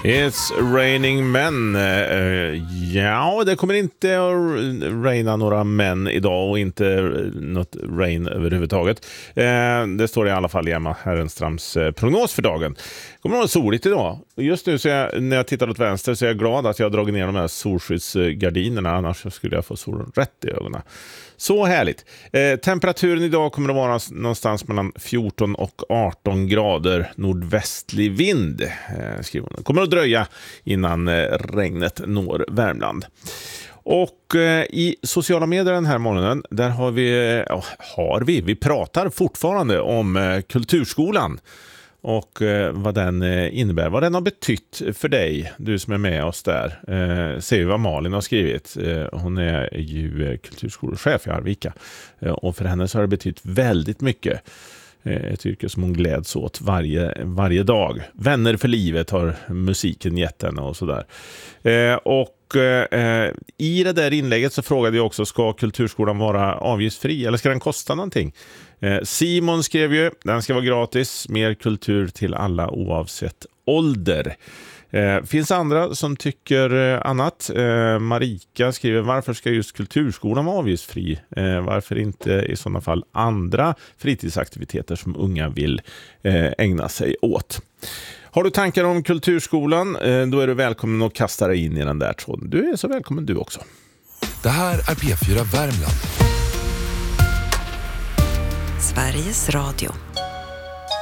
It's raining men. Ja, det kommer inte att regna några män idag och inte något rain överhuvudtaget. Det står i alla fall i Emma Herrenstrams prognos för dagen. Det kommer att vara soligt idag. Just nu så när jag tittar åt vänster så är jag glad att jag har dragit ner de här solskyddsgardinerna. Annars skulle jag få solen rätt i ögonen. Så härligt. Temperaturen idag kommer att vara någonstans mellan 14 och 18 grader, nordvästlig vind. Det kommer att dröja innan regnet når Värmland. Och i sociala medier den här morgonen, där vi pratar fortfarande om kulturskolan. Och vad den innebär, vad den har betytt för dig, du som är med oss där. Ser ju vad Malin har skrivit. Hon är ju kulturskolechef i Arvika. Och för henne så har det betytt väldigt mycket. Ett yrke som hon gläds åt varje dag. Vänner för livet har musiken gett henne och sådär. I det där inlägget så frågade jag också, ska kulturskolan vara avgiftsfri eller ska den kosta någonting? Simon skrev ju, den ska vara gratis, mer kultur till alla oavsett ålder. Finns andra som tycker annat. Marika skriver, varför ska just kulturskolan vara avgiftsfri? Varför inte i sådana fall andra fritidsaktiviteter som unga vill ägna sig åt? Har du tankar om kulturskolan, då är du välkommen att kasta dig in i den där tråden. Du är så välkommen du också. Det här är P4 Värmland. Sveriges Radio.